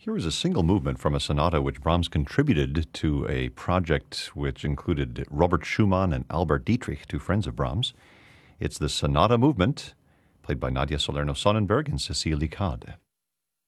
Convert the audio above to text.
Here is a single movement from a sonata which Brahms contributed to a project which included Robert Schumann and Albert Dietrich, two friends of Brahms. It's the sonata movement, played by Nadia Salerno-Sonnenberg and Cecile Licade.